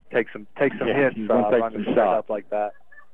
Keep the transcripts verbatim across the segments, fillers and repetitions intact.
take some take some Yeah, hits he's uh, gonna take running some set shots. up like that.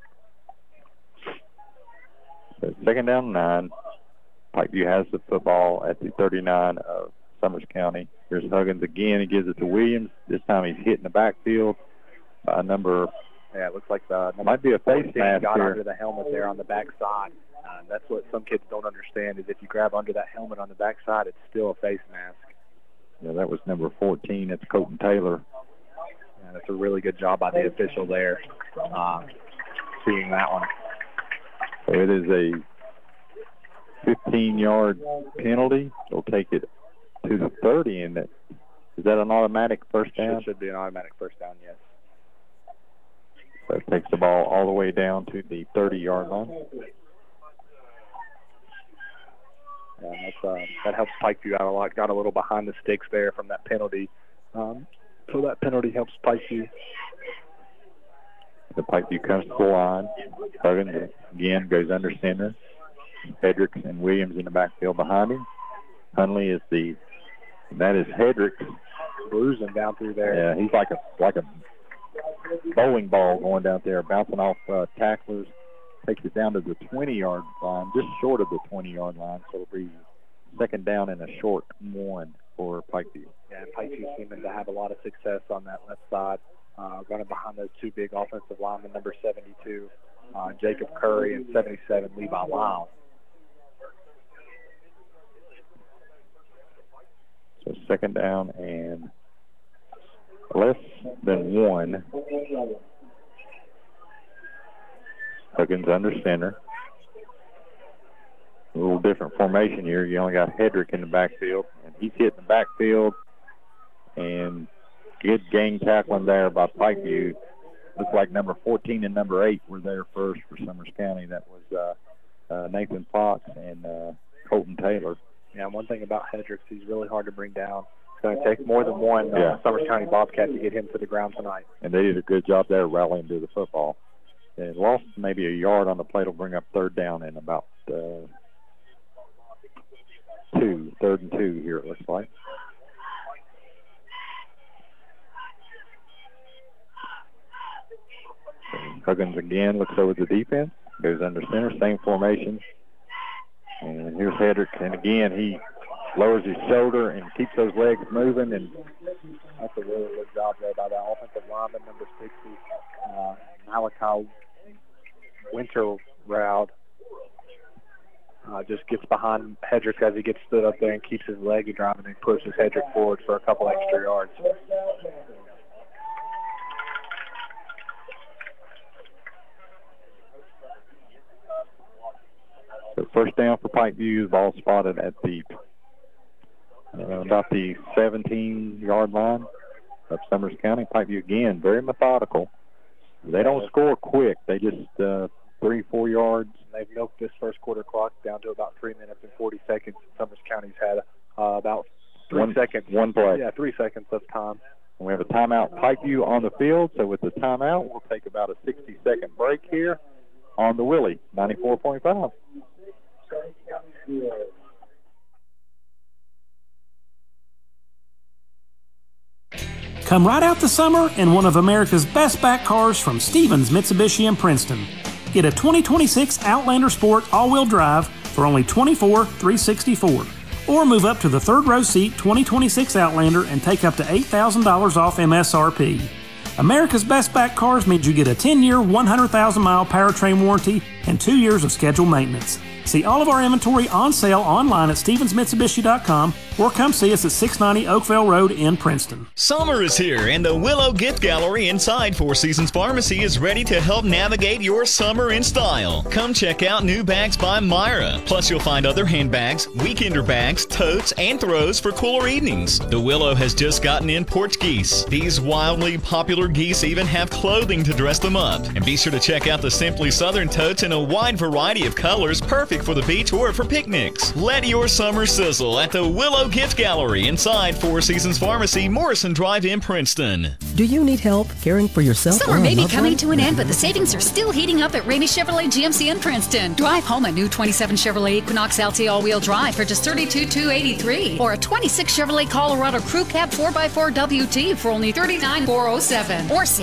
So second down nine. Pikeview has the football at the thirty-nine of Summers County. Here's Huggins again. He gives it to Williams. This time he's hitting the backfield by number. Yeah, it looks like the number Might be a face fourteen mask got here. under the helmet there on the backside. Uh, that's what some kids don't understand is if you grab under that helmet on the backside, it's still a face mask. Yeah, that was number fourteen. That's Colton Taylor. Yeah, that's a really good job by the official there, uh, seeing that one. So it is a fifteen-yard penalty. They'll take it to the thirty, and that is that an automatic first down? Should, should be an automatic first down, yes. So it takes the ball all the way down to the thirty-yard line. And that's, uh, that helps Pikeview out a lot. Got a little behind the sticks there from that penalty. Um, so that penalty helps Pikeview. The Pikeview comes to the line. Huggins again goes under center. Hedricks and Williams in the backfield behind him. Hunley is the, that is Hedricks. Bruising down through there. Yeah, he's like a like a bowling ball going down there, bouncing off uh, tacklers. Takes it down to the twenty-yard line, just short of the twenty-yard line. So it'll be second down and a short one for Pikeview. Yeah, and Pikeview seeming to have a lot of success on that left side, uh, running behind those two big offensive linemen, number seventy-two, uh, Jacob Curry, and seventy-seven, Levi Lau. So second down and less than one. Huggins under center. A little different formation here. You only got Hedrick in the backfield, and he's hitting the backfield. And good gang tackling there by Pikeview. Looks like number fourteen and number eight were there first for Summers County. That was uh, uh, Nathan Fox and uh, Colton Taylor. Yeah, one thing about Hedricks, he's really hard to bring down. It's going to take more than one uh, Yeah. Summers County Bobcat to get him to the ground tonight. And they did a good job there rallying to the football. They lost maybe a yard on the plate. Will bring up third down in about uh, two, third and two here it looks like. So Huggins again looks over the defense, goes under center, same formation. And here's Hedrick, and again he lowers his shoulder and keeps those legs moving. And that's a really good job there by that offensive lineman, number sixty, uh, Malachi Winter route. Uh, just gets behind Hedrick as he gets stood up there and keeps his leg driving and pushes Hedrick forward for a couple extra yards. So first down for Pikeview, ball spotted at the uh, about the seventeen-yard line of Summers County. Pikeview again, very methodical. They don't score quick. They just uh, three, four yards. They've milked this first quarter clock down to about three minutes and forty seconds. Summers County's had uh, about three one, seconds. One play. Yeah, three seconds of time. And we have a timeout, Pikeview on the field. So with the timeout, we'll take about a sixty-second break here on the Willie ninety-four point five. Come right out the summer in one of America's best back cars from Stevens Mitsubishi in Princeton. Get a twenty twenty-six Outlander Sport all-wheel drive for only twenty-four thousand three hundred sixty-four dollars. Or move up to the third row seat twenty twenty-six Outlander and take up to eight thousand dollars off M S R P. America's best back cars means you get a ten-year, one hundred thousand mile powertrain warranty and two years of scheduled maintenance. See all of our inventory on sale online at stevens mitsubishi dot com or come see us at six ninety Oakville Road in Princeton. Summer is here, and the Willow Gift Gallery inside Four Seasons Pharmacy is ready to help navigate your summer in style. Come check out new bags by Myra. Plus, you'll find other handbags, weekender bags, totes, and throws for cooler evenings. The Willow has just gotten in porch geese. These wildly popular geese even have clothing to dress them up. And be sure to check out the Simply Southern totes in a wide variety of colors, perfect for the beach or for picnics. Let your summer sizzle at the Willow Gift Gallery inside Four Seasons Pharmacy, Morrison Drive in Princeton. Do you need help caring for yourself? Summer or may be loved coming one? to an end, but the savings are still heating up at Ramey Chevrolet G M C in Princeton. Drive home a new twenty-seven Chevrolet Equinox L T all-wheel drive for just thirty-two thousand two hundred eighty-three dollars, or a twenty-six Chevrolet Colorado Crew Cab four by four W T for only thirty-nine thousand four hundred seven dollars, or